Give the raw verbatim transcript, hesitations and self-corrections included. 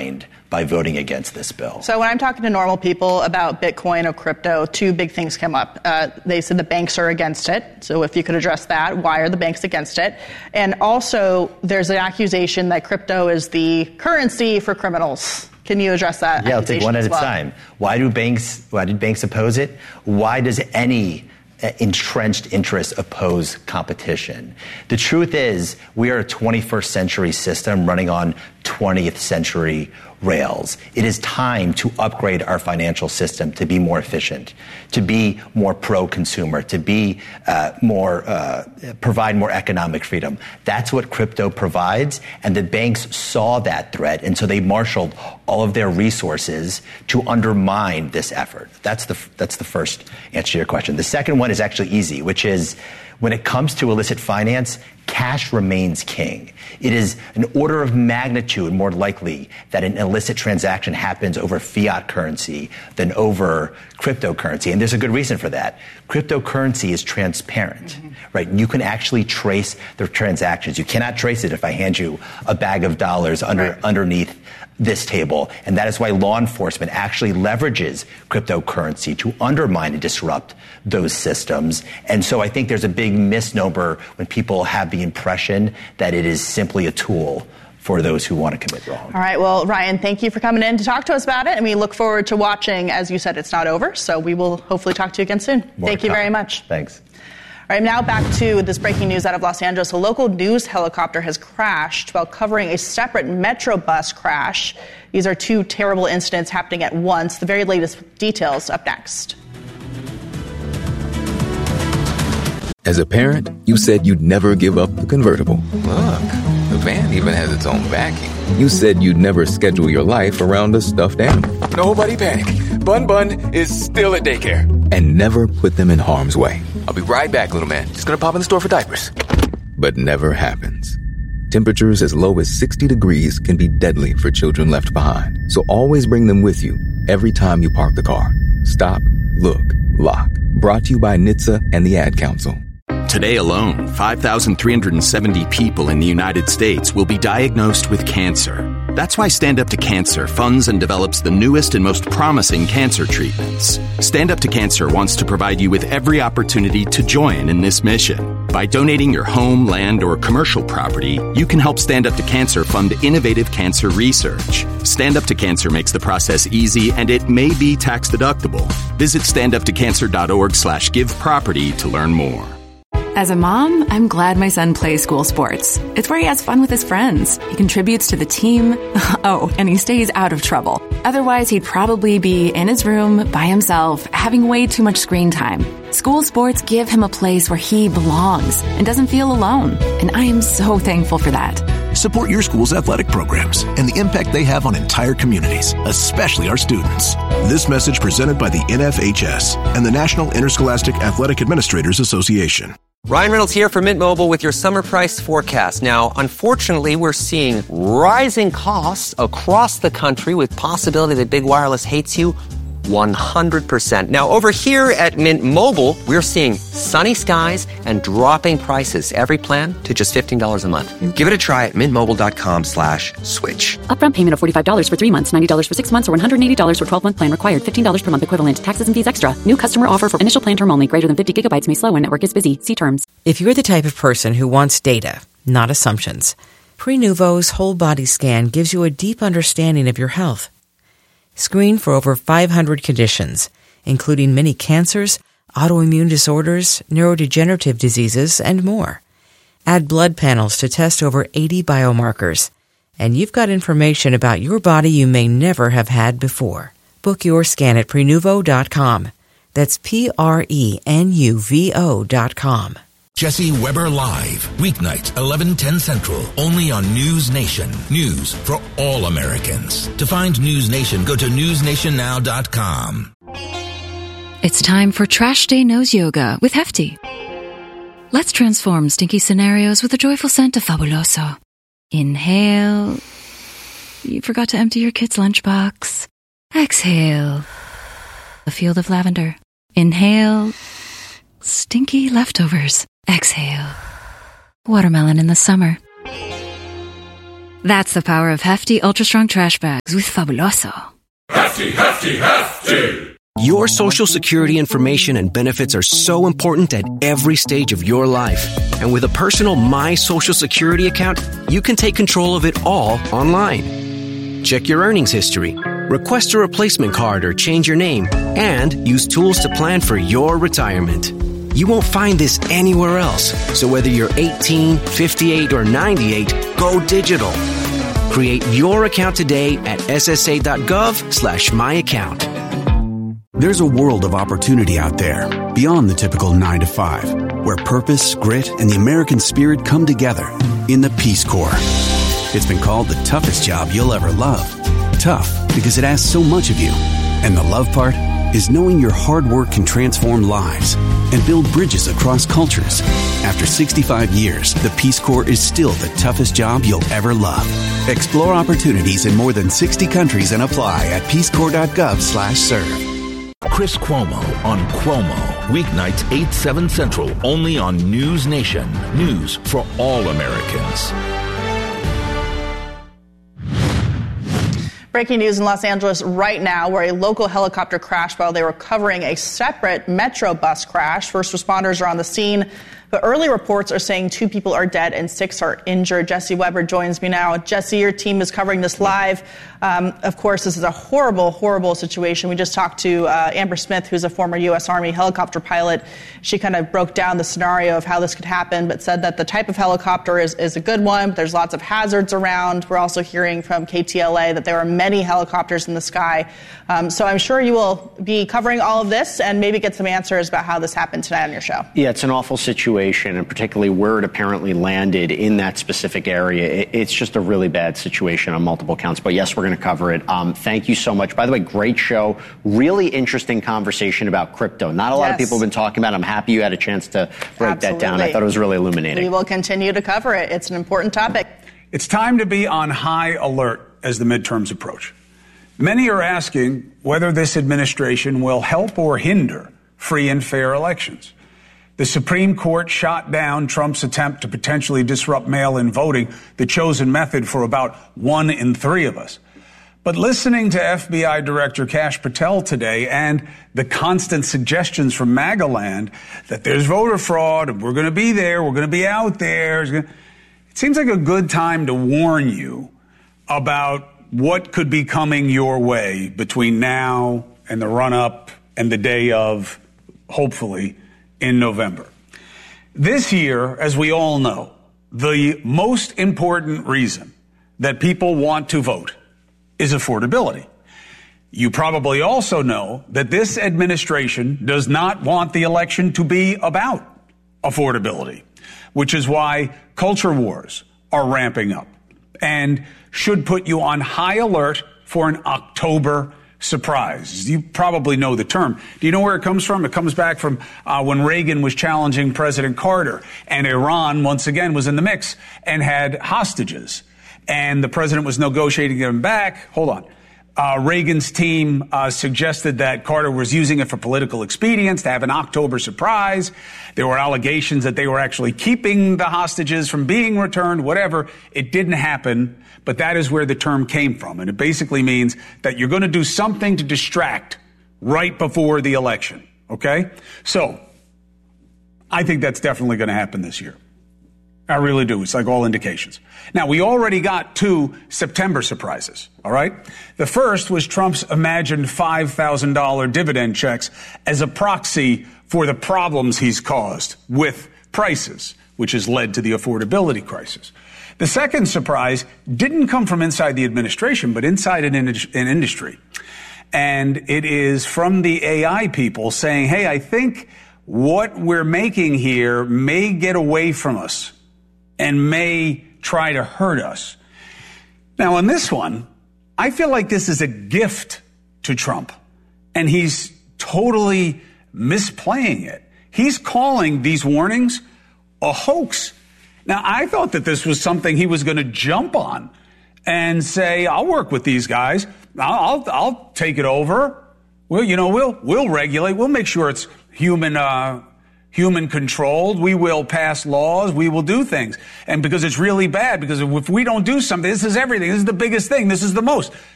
undermined by voting against this bill. So when I'm talking to normal people about Bitcoin or crypto, two big things come up. Uh, they said the banks are against it. So if you could address that, why are the banks against it? And also, there's an accusation that crypto is the currency for criminals. Can you address that? Yeah, I'll take one at a well? time. Why do banks? Why did banks oppose it? Why does any entrenched interests oppose competition? The truth is, we are a twenty-first century system running on twentieth century rails. It is time to upgrade our financial system to be more efficient, to be more pro-consumer, to be uh, more, uh, provide more economic freedom. That's what crypto provides, and the banks saw that threat, and so they marshaled all of their resources to undermine this effort. That's the that's the first answer to your question. The second one is actually easy, which is when it comes to illicit finance, cash remains king. It is an order of magnitude more likely that an illicit transaction happens over fiat currency than over cryptocurrency. And there's a good reason for that. Cryptocurrency is transparent, mm-hmm. right? You can actually trace the transactions. You cannot trace it if I hand you a bag of dollars under, right. underneath this table. And that is why law enforcement actually leverages cryptocurrency to undermine and disrupt those systems. And so I think there's a big misnomer when people have the impression that it is simply a tool for those who want to commit wrong. All right. Well, Ryan, thank you for coming in to talk to us about it. And we look forward to watching. As you said, it's not over. So we will hopefully talk to you again soon. More thank you very much. Thanks. All right, now back to this breaking news out of Los Angeles. A local news helicopter has crashed while covering a separate Metro bus crash. These are two terrible incidents happening at once. The very latest details up next. As a parent, you said you'd never give up the convertible. Look, the van even has its own backing. You said you'd never schedule your life around a stuffed animal. Nobody panic. Bun Bun is still at daycare. And never put them in harm's way. I'll be right back, little man. Just gonna pop in the store for diapers. But never happens. Temperatures as low as sixty degrees can be deadly for children left behind. So always bring them with you every time you park the car. Stop, look, lock. Brought to you by N H T S A and the Ad Council. Today alone, five thousand three hundred seventy people in the United States will be diagnosed with cancer. That's why Stand Up to Cancer funds and develops the newest and most promising cancer treatments. Stand Up to Cancer wants to provide you with every opportunity to join in this mission. By donating your home, land, or commercial property, you can help Stand Up to Cancer fund innovative cancer research. Stand Up to Cancer makes the process easy, and it may be tax deductible. Visit standuptocancer.org slash give property to learn more. As a mom, I'm glad my son plays school sports. It's where he has fun with his friends. He contributes to the team. Oh, and he stays out of trouble. Otherwise, he'd probably be in his room by himself, having way too much screen time. School sports give him a place where he belongs and doesn't feel alone. And I am so thankful for that. Support your school's athletic programs and the impact they have on entire communities, especially our students. This message presented by the N F H S and the National Interscholastic Athletic Administrators Association. Ryan Reynolds here for Mint Mobile with your summer price forecast. Now, unfortunately, we're seeing rising costs across the country with possibility that big wireless hates you one hundred percent. Now, over here at Mint Mobile, we're seeing sunny skies and dropping prices. Every plan to just fifteen dollars a month. Give it a try at mintmobile.com slash switch. Upfront payment of forty-five dollars for three months, ninety dollars for six months, or one hundred eighty dollars for twelve-month plan required. fifteen dollars per month equivalent. Taxes and fees extra. New customer offer for initial plan term only. Greater than fifty gigabytes may slow when network is busy. See terms. If you're the type of person who wants data, not assumptions, Prenuvo's whole body scan gives you a deep understanding of your health. Screen for over five hundred conditions, including many cancers, autoimmune disorders, neurodegenerative diseases, and more. Add blood panels to test over eighty biomarkers, and you've got information about your body you may never have had before. Book your scan at Prenuvo dot com. That's P R E N U V O dot com. Jesse Weber Live, weeknights, eleven ten Central, only on News Nation. News for all Americans. To find News Nation, go to news nation now dot com. It's time for Trash Day Nose Yoga with Hefty. Let's transform stinky scenarios with a joyful scent of Fabuloso. Inhale. You forgot to empty your kid's lunchbox. Exhale. A field of lavender. Inhale. Stinky leftovers. Exhale. Watermelon in the summer. That's the power of hefty, ultra-strong trash bags with Fabuloso. Hefty, hefty, hefty! Your Social Security information and benefits are so important at every stage of your life. And with a personal My Social Security account, you can take control of it all online. Check your earnings history, request a replacement card or change your name, and use tools to plan for your retirement. You won't find this anywhere else. So whether you're eighteen, fifty-eight, or ninety-eight, go digital. Create your account today at ssa.gov slash my account. There's a world of opportunity out there beyond the typical nine to five, where purpose, grit, and the American spirit come together in the Peace Corps. It's been called the toughest job you'll ever love. Tough because it asks so much of you. And the love part is knowing your hard work can transform lives and build bridges across cultures. After sixty-five years, the Peace Corps is still the toughest job you'll ever love. Explore opportunities in more than sixty countries and apply at peacecorps.gov slash serve. Chris Cuomo on Cuomo. Weeknights eight, seven Central, only on News Nation. News for all Americans. Breaking news in Los Angeles right now, where a local helicopter crashed while they were covering a separate Metro bus crash. First responders are on the scene, but early reports are saying two people are dead and six are injured. Jesse Weber joins me now. Jesse, your team is covering this live. Um, of course, this is a horrible, horrible situation. We just talked to uh, Amber Smith, who's a former U S Army helicopter pilot. She kind of broke down the scenario of how this could happen, but said that the type of helicopter is, is a good one, but there's lots of hazards around. We're also hearing from K T L A that there are many helicopters in the sky. Um, so I'm sure you will be covering all of this and maybe get some answers about how this happened tonight on your show. Yeah, it's an awful situation, and particularly where it apparently landed in that specific area. It's just a really bad situation on multiple counts. But yes, we're going to cover it. Um, thank you so much. By the way, great show. Really interesting conversation about crypto. Not a lot yes. of people have been talking about it. I'm happy you had a chance to break Absolutely. that down. I thought it was really illuminating. We will continue to cover it. It's an important topic. It's time to be on high alert as the midterms approach. Many are asking whether this administration will help or hinder free and fair elections. The Supreme Court shot down Trump's attempt to potentially disrupt mail-in voting, the chosen method for about one in three of us. But listening to F B I Director Kash Patel today and the constant suggestions from MAGA land that there's voter fraud and we're going to be there, we're going to be out there, it seems like a good time to warn you about what could be coming your way between now and the run-up and the day of, hopefully, in November. This year, as we all know, the most important reason that people want to vote is affordability. You probably also know that this administration does not want the election to be about affordability, which is why culture wars are ramping up and should put you on high alert for an October surprise. You probably know the term. Do you know where it comes from? It comes back from uh, when Reagan was challenging President Carter, and Iran once again was in the mix and had hostages. And the president was negotiating them back. Hold on. Uh, Reagan's team uh, suggested that Carter was using it for political expedience to have an October surprise. There were allegations that they were actually keeping the hostages from being returned, whatever. It didn't happen, but that is where the term came from. And it basically means that you're going to do something to distract right before the election. Okay? So I think that's definitely going to happen this year. I really do. It's like all indications. Now, we already got two September surprises, all right? The first was Trump's imagined five thousand dollars dividend checks as a proxy for the problems he's caused with prices, which has led to the affordability crisis. The second surprise didn't come from inside the administration, but inside an, in- an industry. And it is from the A I people saying, hey, I think what we're making here may get away from us and may try to hurt us. Now, on this one, I feel like this is a gift to Trump, and he's totally misplaying it. He's calling these warnings a hoax. Now, I thought that this was something he was going to jump on and say, I'll work with these guys. I'll, I'll, I'll take it over. Well, you know, we'll, we'll regulate. We'll make sure it's human, uh, human controlled. We will pass laws. We will do things. And because it's really bad, because if we don't do something, this is everything. This is the biggest thing. This is the most.